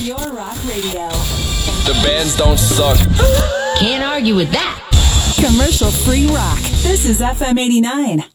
Pure Rock Radio. The bands don't suck. Can't argue with that. Commercial free rock. This is FM 89.